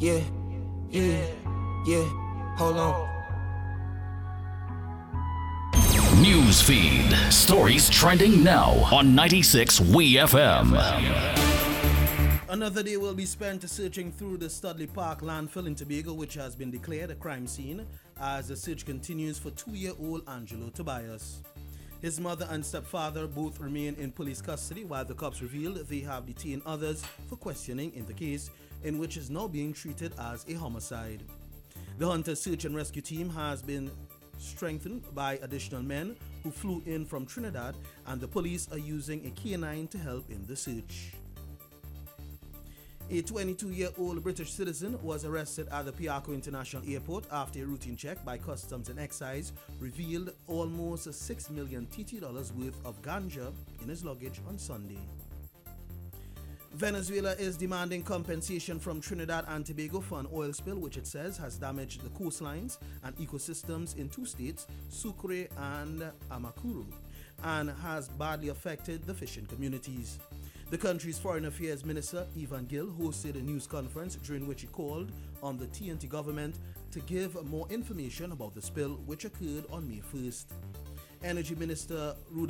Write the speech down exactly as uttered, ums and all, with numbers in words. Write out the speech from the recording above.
Yeah, yeah, yeah, hold on. News feed. Stories trending now on ninety-six W E F M. Another day will be spent searching through the Studley Park landfill in Tobago, which has been declared a crime scene, as the search continues for two-year-old Angelo Tobias. His mother and stepfather both remain in police custody, while the cops revealed they have detained others for questioning in the case, in which is now being treated as a homicide. The Hunter Search and Rescue Team has been strengthened by additional men who flew in from Trinidad, and the police are using a K nine to help in the search. A twenty-two-year-old British citizen was arrested at the Piarco International Airport after a routine check by Customs and Excise revealed almost six million T T dollars worth of ganja in his luggage on Sunday. Venezuela is demanding compensation from Trinidad and Tobago for an oil spill which it says has damaged the coastlines and ecosystems in two states, Sucre and Amacuro, and has badly affected the fishing communities. The country's Foreign Affairs Minister, Ivan Gill, hosted a news conference during which he called on the T N T government to give more information about the spill which occurred on May first. Energy Minister Rudolph